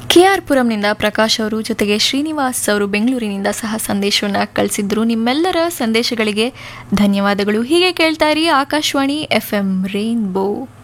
KR ಪುರಂನಿಂದ Prakash ಅವರು ಜೊತೆಗೆ ಶ್ರೀನಿವಾಸ್ ಅವರು ಬೆಂಗಳೂರಿನಿಂದ ಸಹ ಸಂದೇಶವನ್ನು ಕಳಿಸಿದ್ರು. ನಿಮ್ಮೆಲ್ಲರ ಸಂದೇಶಗಳಿಗೆ ಧನ್ಯವಾದಗಳು. ಹೀಗೆ ಕೇಳ್ತಾ ಇರಿ ಆಕಾಶವಾಣಿ FM ರೈನ್ಬೋ.